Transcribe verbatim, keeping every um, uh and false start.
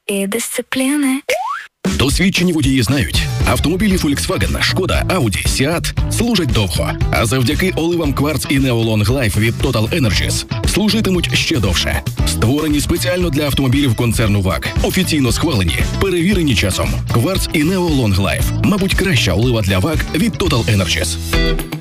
і дисципліни. Досвідчені водії знають, автомобілі Volkswagen, Шкода, Audi, Seat служать довго, а завдяки оливам Quartz і Neo Long Life від Total Energies служитимуть ще довше. Створені спеціально для автомобілів концерну вак, офіційно схвалені, перевірені часом. Quartz і Neo Long Life, мабуть, краща олива для вак від Total Energies.